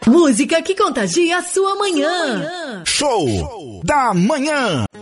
Música que contagia a sua manhã. Show da manhã.